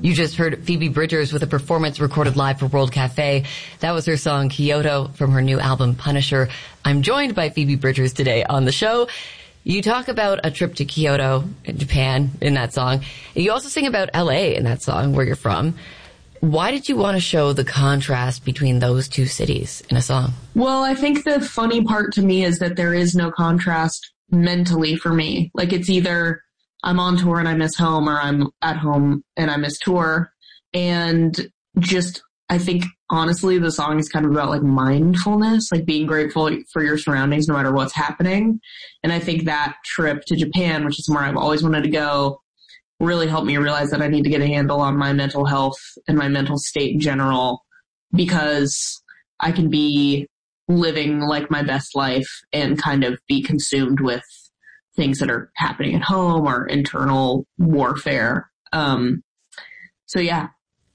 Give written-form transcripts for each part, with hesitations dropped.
You just heard Phoebe Bridgers with a performance recorded live for World Cafe. That was her song Kyoto from her new album Punisher. I'm joined by Phoebe Bridgers today on the show. You talk about a trip to Kyoto in Japan in that song. You also sing about LA in that song, where you're from. Why did you want to show the contrast between those two cities in a song? Well, I think the funny part to me is that there is no contrast mentally for me. Like, it's either I'm on tour and I miss home, or I'm at home and I miss tour. And just, I think, honestly, the song is kind of about like mindfulness, like being grateful for your surroundings no matter what's happening. And I think that trip to Japan, which is somewhere I've always wanted to go, really helped me realize that I need to get a handle on my mental health and my mental state in general, because I can be living like my best life and kind of be consumed with things that are happening at home or internal warfare. So yeah.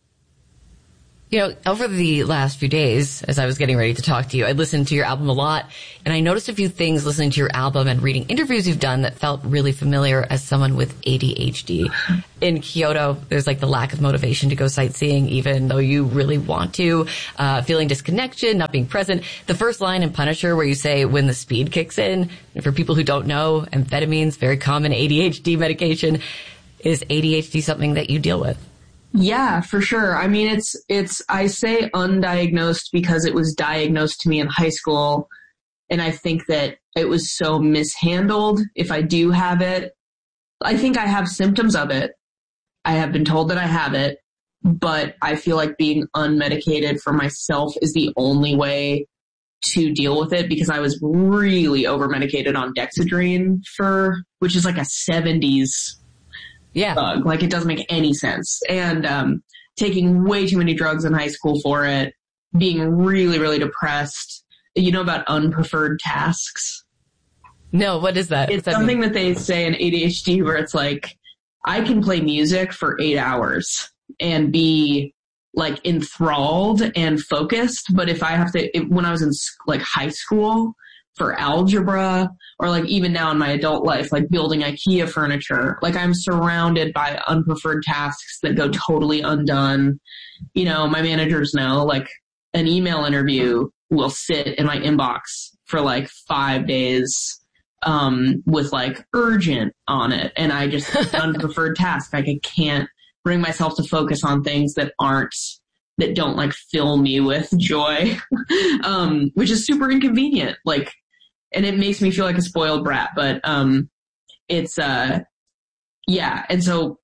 You know, over the last few days, as I was getting ready to talk to you, I listened to your album a lot, and I noticed a few things listening to your album and reading interviews you've done that felt really familiar as someone with ADHD. In Kyoto, there's like the lack of motivation to go sightseeing, even though you really want to, feeling disconnection, not being present. The first line in Punisher where you say, when the speed kicks in, and for people who don't know, amphetamines, very common ADHD medication. Is ADHD something that you deal with? Yeah, for sure. I mean, I say undiagnosed because it was diagnosed to me in high school. And I think that it was so mishandled. If I do have it, I think I have symptoms of it. I have been told that I have it, but I feel like being unmedicated for myself is the only way to deal with it, because I was really over medicated on Dexedrine which is like a 70s drug. Like, it doesn't make any sense. And taking way too many drugs in high school for it, being really, really depressed. You know about unpreferred tasks? No, what is that? It's something that they say in ADHD where it's like, I can play music for 8 hours and be like enthralled and focused, but if I have to, when I was in like high school for algebra, or like even now in my adult life, like building IKEA furniture, like I'm surrounded by unpreferred tasks that go totally undone. You know, my managers know, like, an email interview will sit in my inbox for like 5 days, with like urgent on it. And I just, unpreferred task. Like, I can't bring myself to focus on things that don't like fill me with joy, which is super inconvenient. Like, and it makes me feel like a spoiled brat, but, it's, yeah. And so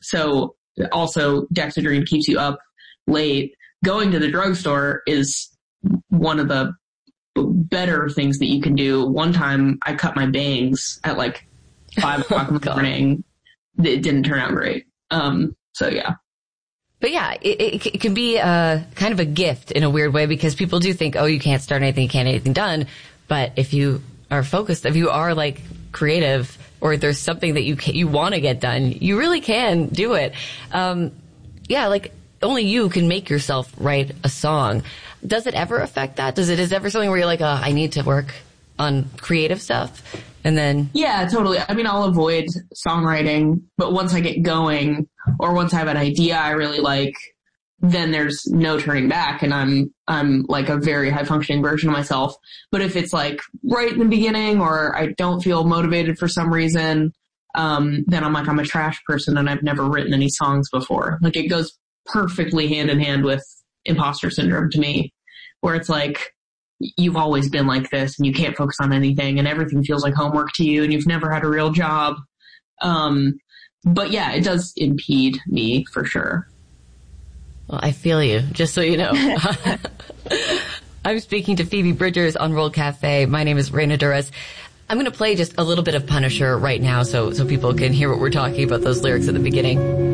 also Dexedrine keeps you up late. Going to the drugstore is one of the better things that you can do. One time I cut my bangs at like 5 o'clock in the morning. It didn't turn out great. So yeah. But yeah, it can be kind of a gift in a weird way, because people do think, oh, you can't start anything, you can't get anything done. But if you are focused, if you are like creative, or there's something that you want to get done, you really can do it. Yeah, like only you can make yourself write a song. Does it ever affect that? Is ever something where you're like, I need to work on creative stuff? And then... Yeah, totally. I mean, I'll avoid songwriting, but once I get going, or once I have an idea I really like, then there's no turning back, and I'm like a very high functioning version of myself. But if it's like right in the beginning, or I don't feel motivated for some reason, then I'm like, I'm a trash person and I've never written any songs before. Like, it goes perfectly hand in hand with imposter syndrome to me, where it's like, you've always been like this and you can't focus on anything and everything feels like homework to you and you've never had a real job. But yeah, it does impede me for sure. Well, I feel you, just so you know. I'm speaking to Phoebe Bridgers on World Cafe. My name is Reina Durres. I'm going to play just a little bit of Punisher right now so people can hear what we're talking about, those lyrics at the beginning.